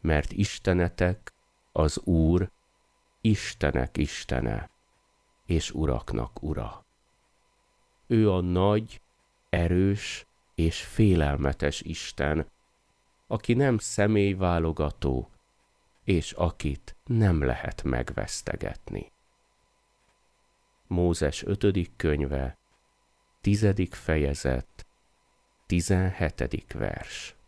mert Istenetek, az Úr, Istenek Istene, és uraknak ura. Ő a nagy, erős és félelmetes Isten, aki nem személyválogató, és akit nem lehet megvesztegetni. Mózes 5. könyve, 10. fejezet, 17. vers.